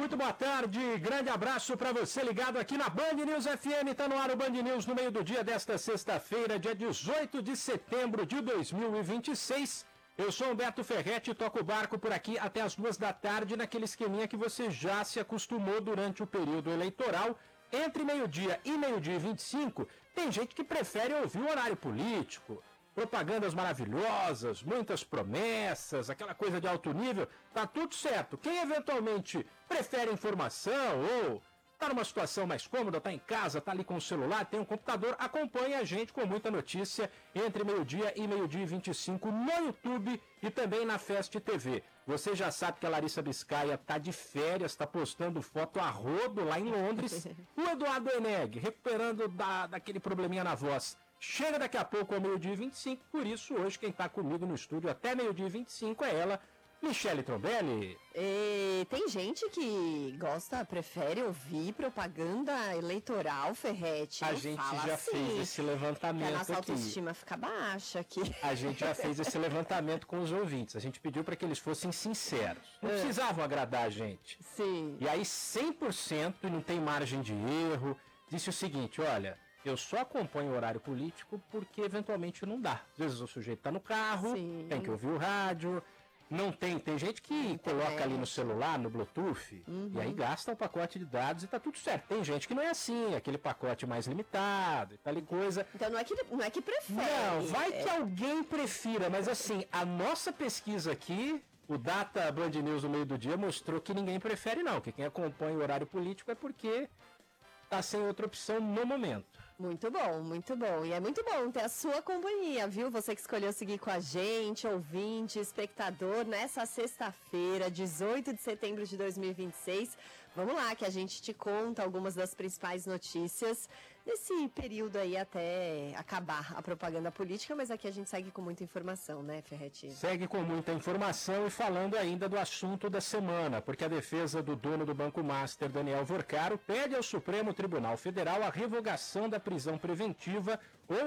Muito boa tarde, grande abraço para você ligado aqui na Band News FM. Tá no ar o Band News no meio do dia desta sexta-feira, dia 18 de setembro de 2026. Eu sou Humberto Ferretti e toco o barco por aqui até as 2 da tarde, naquele esqueminha que você já se acostumou durante o período eleitoral. Entre meio-dia e meio-dia e 25, tem gente que prefere ouvir o horário político. Propagandas maravilhosas, muitas promessas, aquela coisa de alto nível, tá tudo certo. Quem eventualmente prefere informação ou tá numa situação mais cômoda, tá em casa, tá ali com o celular, tem um computador, acompanha a gente com muita notícia entre meio-dia e meio-dia e 25 no YouTube e também na Fest TV. Você já sabe que a Larissa Biscaia tá de férias, tá postando foto a rodo lá em Londres. O Eduardo Eneg, recuperando daquele probleminha na voz. Chega daqui a pouco ao meio-dia e 25, por isso hoje quem está comigo no estúdio até meio-dia e 25 é ela, Michele Trombelli. Tem gente que prefere ouvir propaganda eleitoral, Ferretti. A gente já assim, fez esse levantamento aqui. A nossa autoestima fica baixa aqui. A gente já fez esse levantamento com os ouvintes. A gente pediu para que eles fossem sinceros. Não precisavam agradar a gente. Sim. E aí 100% e não tem margem de erro. Disse o seguinte, olha... Eu só acompanho o horário político porque eventualmente não dá. Às vezes o sujeito está no carro, Sim. tem que ouvir o rádio, não tem. Tem gente que coloca ali no celular, no Bluetooth, e aí gasta o pacote de dados e tá tudo certo. Tem gente que não é assim, aquele pacote mais limitado e tal e coisa. Então não é que prefere. Não, vai que alguém prefira, mas assim, a nossa pesquisa aqui, o Data Band News no meio do dia mostrou que ninguém prefere não, que quem acompanha o horário político é porque tá sem outra opção no momento. Muito bom, muito bom. E é muito bom ter a sua companhia, viu? Você que escolheu seguir com a gente, ouvinte, espectador, nessa sexta-feira, 18 de setembro de 2026. Vamos lá, que a gente te conta algumas das principais notícias nesse período aí até acabar a propaganda política, mas aqui a gente segue com muita informação, né, Ferretti? Segue com muita informação e falando ainda do assunto da semana, porque a defesa do dono do Banco Master, Daniel Vorcaro, pede ao Supremo Tribunal Federal a revogação da prisão preventiva ou